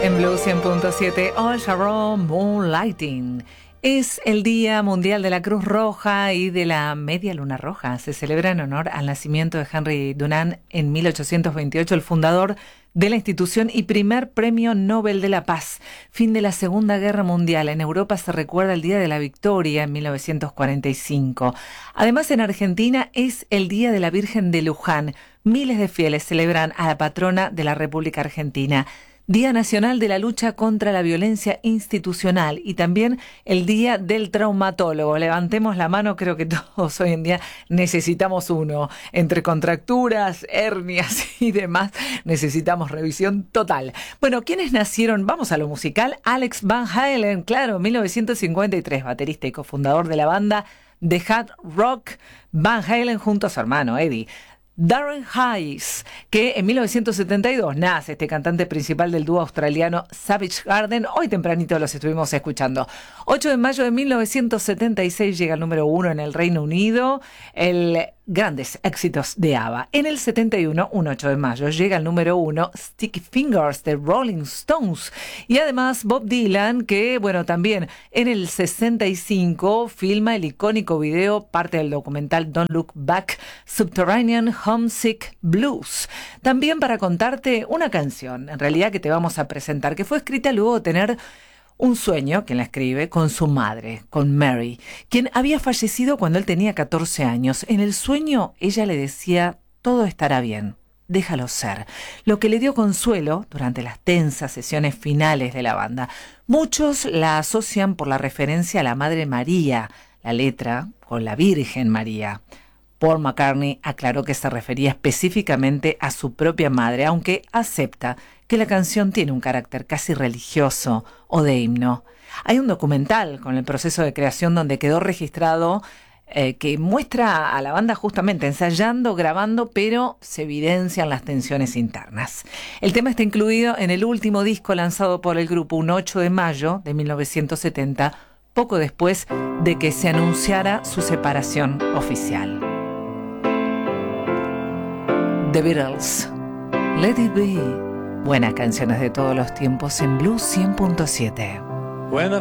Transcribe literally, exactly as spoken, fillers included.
En Blue cien punto siete, All Sharon Moonlighting. Es el Día Mundial de la Cruz Roja y de la Media Luna Roja. Se celebra en honor al nacimiento de Henry Dunant en mil ochocientos veintiocho, el fundador de la institución y primer premio Nobel de la Paz. Fin de la Segunda Guerra Mundial. En Europa se recuerda el Día de la Victoria en mil novecientos cuarenta y cinco. Además, en Argentina es el Día de la Virgen de Luján. Miles de fieles celebran a la patrona de la República Argentina. Día Nacional de la Lucha contra la Violencia Institucional y también el Día del Traumatólogo. Levantemos la mano, creo que todos hoy en día necesitamos uno. Entre contracturas, hernias y demás, necesitamos revisión total. Bueno, ¿quiénes nacieron? Vamos a lo musical. Alex Van Halen, claro, mil novecientos cincuenta y tres, baterista y cofundador de la banda de hard rock Van Halen junto a su hermano Eddie. Darren Hayes, que en mil novecientos setenta y dos nace este cantante principal del dúo australiano Savage Garden. Hoy tempranito los estuvimos escuchando. ocho de mayo de mil novecientos setenta y seis llega el número uno en el Reino Unido, el grandes éxitos de ABBA. En el setenta y uno, un ocho de mayo, llega el número uno Sticky Fingers de Rolling Stones. Y además Bob Dylan, que bueno, también en el sesenta y cinco filma el icónico video, parte del documental Don't Look Back, Subterranean Homesick Blues. También para contarte una canción, en realidad que te vamos a presentar, que fue escrita luego de tener un sueño, quien la escribe, con su madre, con Mary, quien había fallecido cuando él tenía catorce años. En el sueño ella le decía, todo estará bien, déjalo ser. Lo que le dio consuelo durante las tensas sesiones finales de la banda. Muchos la asocian por la referencia a la Madre María, la letra con la Virgen María. Paul McCartney aclaró que se refería específicamente a su propia madre, aunque acepta que la canción tiene un carácter casi religioso o de himno. Hay un documental con el proceso de creación donde quedó registrado eh, que muestra a la banda justamente ensayando, grabando, pero se evidencian las tensiones internas. El tema está incluido en el último disco lanzado por el grupo un ocho de mayo de mil novecientos setenta, poco después de que se anunciara su separación oficial. The Beatles, Let It Be. Buenas canciones de todos los tiempos en Blue cien punto siete. When I